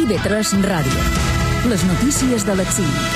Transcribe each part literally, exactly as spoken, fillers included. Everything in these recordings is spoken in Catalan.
I V tres Ràdio. Les notícies de l'exili.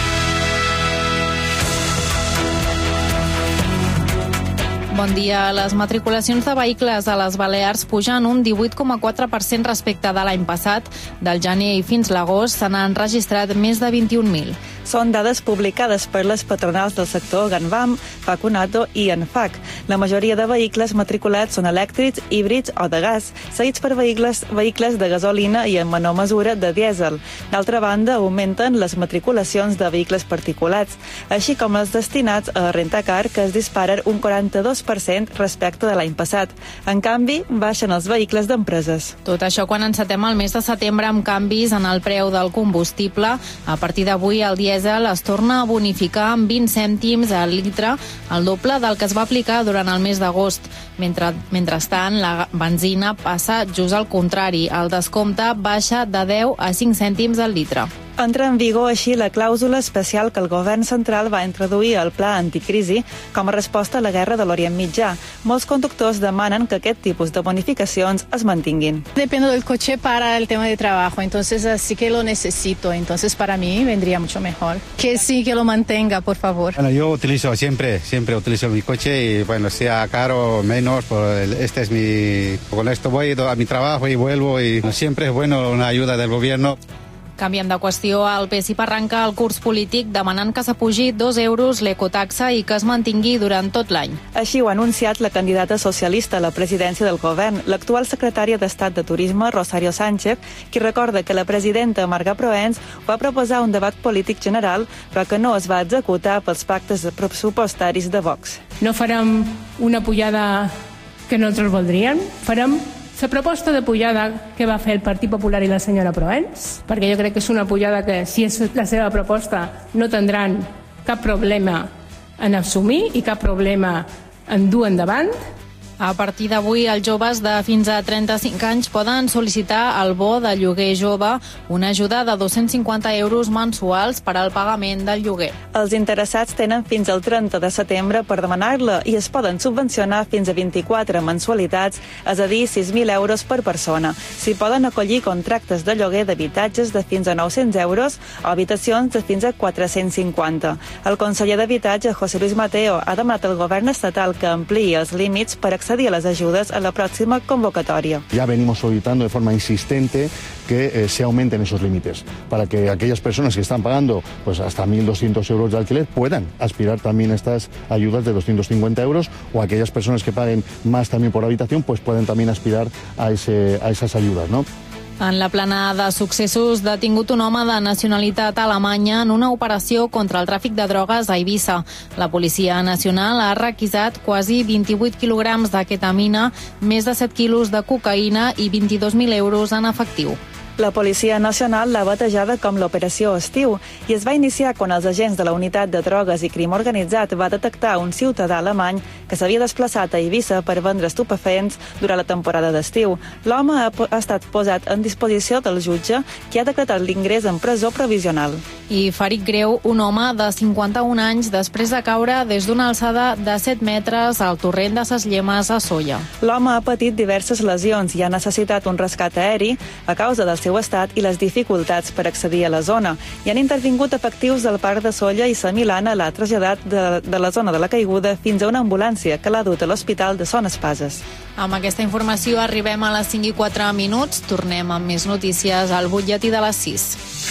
Bon dia. Les matriculacions de vehicles a les Balears pugen un divuit coma quatre per cent respecte de l'any passat. Del gener fins l'agost se n'han registrat més de vint-i-un mil. Són dades publicades per les patronals del sector Ganvam, Facunato i Enfac. La majoria de vehicles matriculats són elèctrics, híbrids o de gas, seguits per vehicles, vehicles de gasolina i en menor mesura de dièsel. D'altra banda, augmenten les matriculacions de vehicles particulats, així com els destinats a rentacar, que es disparen un quaranta-dos per cent respecte de l'any passat. En canvi, baixen els vehicles d'empreses. Tot això quan encetem el mes de setembre amb canvis en el preu del combustible. A partir d'avui, el dièsel es torna a bonificar amb vint cèntims al litre, el doble del que es va aplicar durant el mes d'agost. Mentre, mentrestant, la benzina passa just al contrari. El descompte baixa de deu a cinc cèntims al litre. Entra en vigor així la clàusula especial que el govern central va introduir al pla anticrisi com a resposta a la guerra de l'Orient Mitjà. Molts conductors demanen que aquest tipus de bonificacions es mantinguin. Dependo del coche para el tema de trabajo, entonces así que lo necesito, entonces para mí vendría mucho mejor. Que sí, que lo mantenga, por favor. Bueno, yo utilizo siempre, siempre utilizo mi coche y bueno, sea caro o menos, pues este es mi... Con esto voy a mi trabajo y vuelvo y siempre es bueno una ayuda del gobierno. Canviem de qüestió. El P S I arranca el curs polític demanant que s'apugi dos euros l'ecotaxa i que es mantingui durant tot l'any. Així ho ha anunciat la candidata socialista a la presidència del govern, l'actual secretària d'Estat de Turisme, Rosario Sánchez, qui recorda que la presidenta Marga Proens va proposar un debat polític general, però que no es va executar pels pactes pressupostaris de Vox. No farem una pujada que nosaltres voldríem, farem la proposta de pujada que va fer el Partit Popular i la senyora Proens, perquè jo crec que és una pujada que, si és la seva proposta, no tindran cap problema en assumir i cap problema en dur endavant. A partir d'avui, els joves de fins a trenta-cinc anys poden sol·licitar el bo de lloguer jove, una ajuda de dos-cents cinquanta euros mensuals per al pagament del lloguer. Els interessats tenen fins al trenta de setembre per demanar-la i es poden subvencionar fins a vint-i-quatre mensualitats, és a dir, sis mil euros per persona. S'hi poden acollir contractes de lloguer d'habitatges de fins a nou-cents euros o habitacions de fins a quatre-cents cinquanta. El conseller d'Habitatge, José Luis Mateo, ha demanat al govern estatal que ampliï els límits per accedir a les ajudes a la próxima convocatoria. Ya venimos solicitando de forma insistente que eh, se aumenten esos límites para que aquellas personas que están pagando pues hasta mil doscientos euros de alquiler puedan aspirar también a estas ayudas de doscientos cincuenta euros, o aquellas personas que paguen más también por habitación pues pueden también aspirar a, ese, a esas ayudas, ¿no? En la plana de successos, detingut un home de nacionalitat alemanya en una operació contra el tràfic de drogues a Eivissa. La Policia Nacional ha requisat quasi vint-i-vuit quilograms de ketamina, més de set quilos de cocaïna i vint-i-dos mil euros en efectiu. La Policia Nacional l'ha batejada com l'Operació Estiu i es va iniciar quan els agents de la Unitat de Drogues i Crim Organitzat va detectar un ciutadà alemany que s'havia desplaçat a Eivissa per vendre estupefents durant la temporada d'estiu. L'home ha, ha estat posat en disposició del jutge, que ha decretat l'ingrés en presó provisional. I ferit greu un home de cinquanta-un anys després de caure des d'una alçada de set metres al torrent de Ses Llemes a Sóller. L'home ha patit diverses lesions i ha necessitat un rescat aeri a causa del seu estat i les dificultats per accedir a la zona. Hi han intervingut efectius del Parc de Sóller i Sa Milana l'ha traslladat de, de la zona de la caiguda fins a una ambulància que l'ha dut a l'Hospital de Son Espases. Amb aquesta informació arribem a les cinc i quatre minuts. Tornem amb més notícies al butlletí de les sis.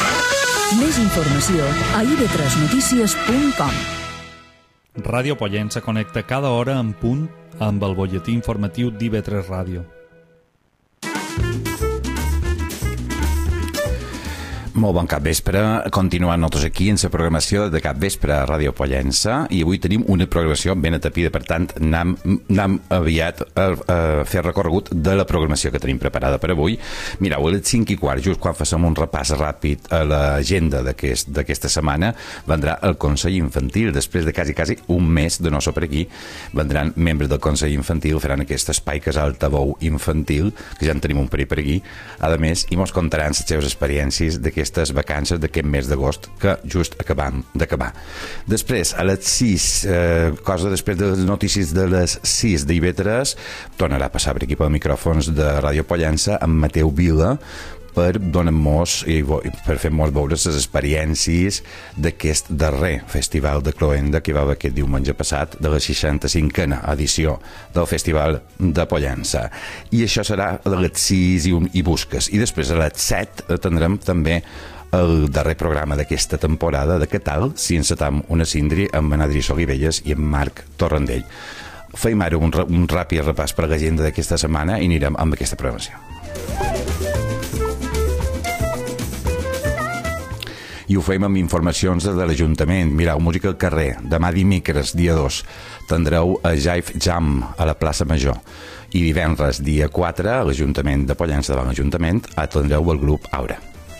Més informació a i ve tres notícies punt com. Ràdio Pollença connecta cada hora en punt amb el butlletí informatiu d'I ve tres Ràdio. Molt bon capvespre, continuant nosaltres aquí en la programació de capvespre a Ràdio Pollença, i avui tenim una programació ben atapida, per tant anem, anem aviat a, a fer recorregut de la programació que tenim preparada per avui. Mireu, a les cinc i quart, just quan facem un repàs ràpid a l'agenda d'aquesta aquest, setmana, vendrà el Consell Infantil. Després de quasi, quasi un mes de no ser per aquí, vendran membres del Consell Infantil, faran aquest espai casal tabou infantil, que ja en tenim un parell per aquí, a més, i mos contaran les seves experiències d'aquest aquestes vacances d'aquest mes d'agost que just acabam d'acabar. Després, a les sis, eh, cosa després de les notícies de les sis d'I ve tres, tornarà a passar per aquí pels micròfons de Ràdio Pollença amb Mateu Vila, per donar-nos i per fer-nos veure les experiències d'aquest darrer festival de Cloenda que hi va haver aquest diumenge passat de la seixanta-cinquena edició del Festival de Pollença. I això serà a les sis i, un, i busques. I després a les set tindrem també el darrer programa d'aquesta temporada de Què tal si encetam una síndria amb en Adri Solivelles i en Marc Torrandell. Feim ara un, un ràpid repàs per l'agenda d'aquesta setmana i anirem amb aquesta programació. I ho fem amb informacions de l'Ajuntament. Mireu, música al carrer. Demà dimecres, dia dos, tindreu a Jive Jam a la plaça Major. I divendres, dia quatre, a l'Ajuntament de Pollença, davant l'Ajuntament, atendreu el grup Aura.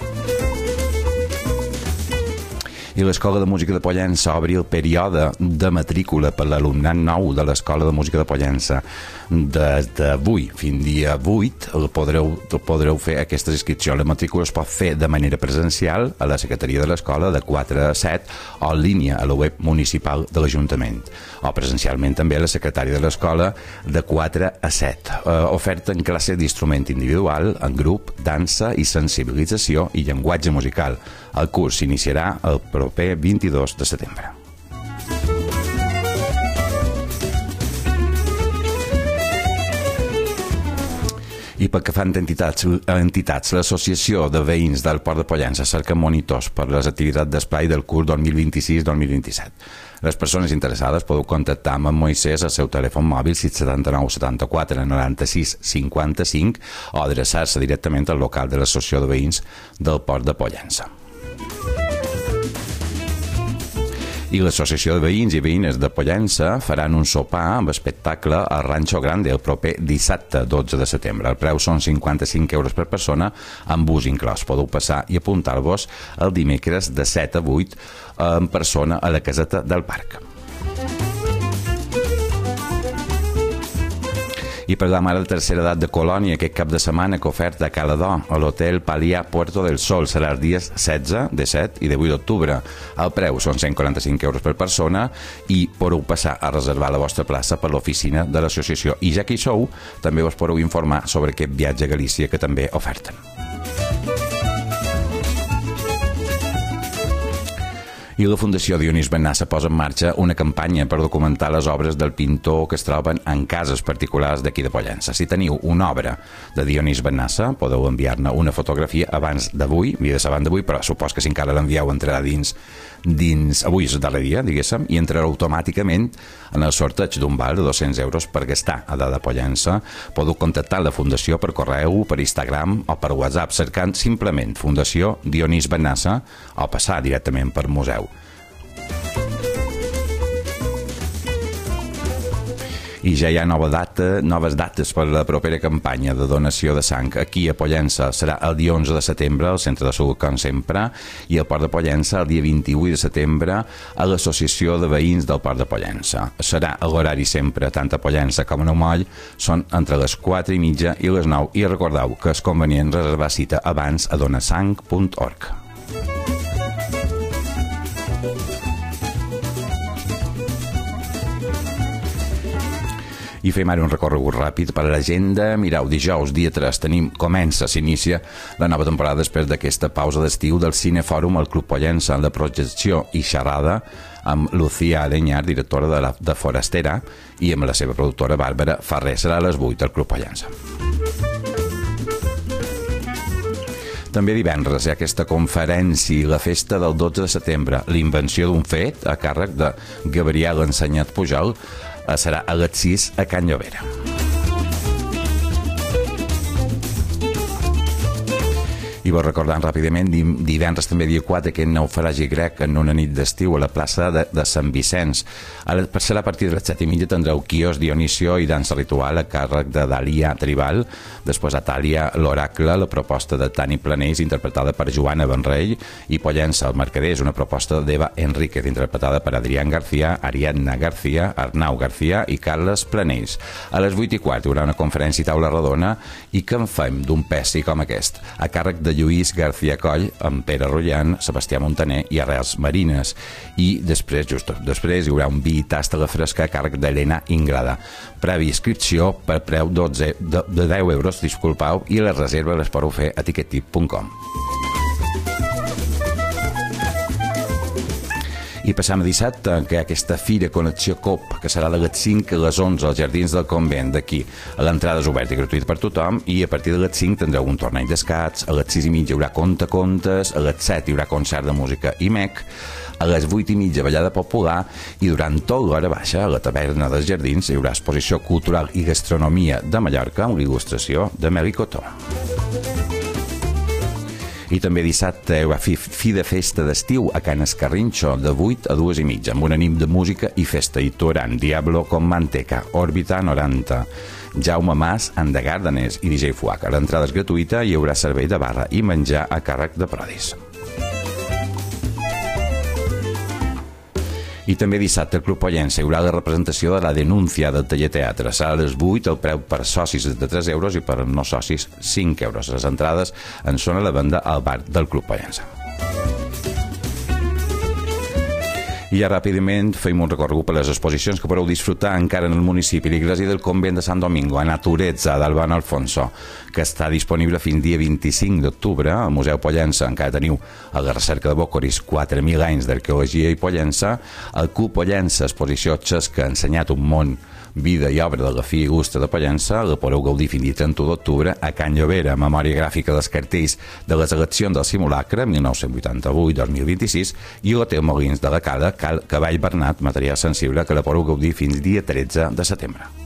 I l'Escola de Música de Pollença obri el període de matrícula per l'alumnat nou de l'Escola de Música de Pollença. Des d'avui fins dia vuit podreu, podreu fer aquestes inscripcions. La matrícula es pot fer de manera presencial a la secretaria de l'escola de quatre a set o en línia a la web municipal de l'Ajuntament, o presencialment també a la secretària de l'escola de quatre a set. Eh, oferta en classe d'instrument individual, en grup, dansa i sensibilització i llenguatge musical. El curs s'iniciarà el proper vint-i-dos de setembre. I pel que fan d'entitats, entitats, l'Associació de Veïns del Port de Pollença cerca monitors per les activitats d'esplai del curs dos mil vint-i-sis dos mil vint-i-set. Les persones interessades podeu contactar amb en Moisès al seu telèfon mòbil sis set nou set quatre nou sis cinc cinc o adreçar-se directament al local de l'Associació de Veïns del Port de Pollença. I l'Associació de Veïns i Veïnes de Pollença faran un sopar amb espectacle al Rancho Grande el proper dissabte dotze de setembre. El preu són cinquanta-cinc euros per persona amb bus inclòs. Podeu passar i apuntar-vos el dimecres de set a vuit en persona a la caseta del parc. I parlam ara de tercera edat de Colònia, aquest cap de setmana que oferta a Caladó, a l'hotel Palià Puerto del Sol. Serà els dies setze, disset i divuit d'octubre. El preu són cent quaranta-cinc euros per persona i podeu passar a reservar la vostra plaça per l'oficina de l'associació. I ja que hi sou, també us podeu informar sobre aquest viatge a Galícia que també oferten. I la Fundació Dionís Bennassa posa en marxa una campanya per documentar les obres del pintor que es troben en cases particulars d'aquí de Pollença. Si teniu una obra de Dionís Bennassa, podeu enviar-ne una fotografia abans d'avui, havia de ser abans d'avui, però supos que si encara l'envieu entrarà dins, dins avui és el darrer dia, diguéssim, i entrarà automàticament en el sorteig d'un val de dos-cents euros per gastar a dada Pollença. Podeu contactar la Fundació per correu, per Instagram o per WhatsApp, cercant simplement Fundació Dionís Bennassa o passar directament per museu. I ja hi ha nova data, noves dates per la propera campanya de donació de sang. Aquí a Pollença serà el dia onze de setembre al Centre de Salut com sempre, i al Port de Pollença el dia vint-i-vuit de setembre a l'Associació de Veïns del Port de Pollença. Serà a l'horari sempre, tant a Pollença com a Neumoll, són entre les quatre i mitja i les nou, i recordeu que és convenient reservar cita abans a donasang punt org. I fem ara un recorregut ràpid per a l'agenda. Mireu, dijous, dia tres, tenim, comença, s'inicia la nova temporada després d'aquesta pausa d'estiu del Cinefòrum al Club Pollença, en la projecció i xerrada amb Lucía Aleñar, directora de, la, de Forastera, i amb la seva productora Bàrbara Ferrer. Serà a les vuit al Club Pollença. També divendres hi ha aquesta conferència, la festa del dotze de setembre, l'invenció d'un fet, a càrrec de Gabriel Ensenyat Pujol, serà a les sis a Can Llovera. I vos recordant ràpidament, divendres també dia quatre, aquest naufragi grec en una nit d'estiu a la plaça de, de Sant Vicenç. Ara, per ser a partir de les set i mitja tindreu quios Dionisio i dansa ritual a càrrec de Dàlia Tribal, després Atàlia l'Oracle, la proposta de Tani Planells interpretada per Joana Benrell, i Pollença el Mercader és una proposta d'Eva Enríquez interpretada per Adrián García, Ariadna García, Arnau García i Carles Planells. A les vuit i quart hi haurà una conferència i taula redona i què en fem d'un pessi com aquest, a càrrec de de Lluís García Coll, amb Pere Rullant, Sebastià Montaner i Arrels Marines. I després, just després, hi haurà un vi i tasta a la fresca a càrrec d'Helena Ingrada. Prèvia inscripció per preu dotze, de, de deu euros, disculpau, i la reserva les podeu fer a tiquetip punt com. I passam a dissabte, que hi ha aquesta Fira Connexió Cop, que serà de les cinc a les onze als Jardins del Convent d'aquí. L'entrada és oberta i gratuïta per tothom i a partir de les cinc tindreu un torneig d'escats, a les sis i mitja hi haurà contacontes, a les set hi haurà concert de música i mec, a les vuit i mitja ballada popular i durant tot l'hora baixa a la taverna dels Jardins hi haurà exposició cultural i gastronomia de Mallorca amb l'il·lustració de Meli Cotó. I també dissabte hi haurà fi, fi de festa d'estiu a Can Escarrinxo de vuit a dues i mitja amb una nit de música i festa i toran Diablo con Manteca, Òrbita noranta, Jaume Mas, Andegar Danés i D J Fuaca. L'entrada és gratuïta i hi haurà servei de barra i menjar a càrrec de Prodis. I també dissabte al Club Pollença hi haurà la representació de La Denúncia del Taller Teatre. Serà a les vuit, el preu per socis és de tres euros i per no socis cinc euros. Les entrades en són a la venda al bar del Club Pollença. I ja ràpidament fem un recorregut per les exposicions que podeu disfrutar encara en el municipi. L'Iglésia del Convent de Sant Domingo, a Naturezza, d'Albano Alfonso, que està disponible fins dia vint-i-cinc d'octubre. Al Museu Pollença encara teniu a la recerca de Bocoris quatre mil anys d'arqueologia i Pollença. El Club Pollença, exposició que ha ensenyat un món, vida i obra de la filla il·lustre de Pollença, la podeu gaudir fins dia trenta d'octubre a Can Llobera, memòria gràfica dels cartells de les eleccions del simulacre mil nou-cents vuitanta-vuit dos mil vint-i-sis, i l'Hotel Molins de la Cala, Cavall Bernat, material sensible, que la podeu gaudir fins dia tretze de setembre.